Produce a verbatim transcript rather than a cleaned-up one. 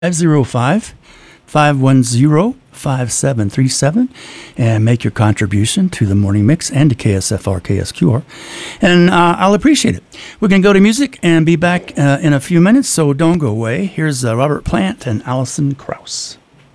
five zero five, five one zero, five seven three seven and make your contribution to the Morning Mix and to K S F R K S Q R. And uh, I'll appreciate it. We're going to go to music and be back uh, in a few minutes, so don't go away. Here's uh, Robert Plant and Alison Krauss.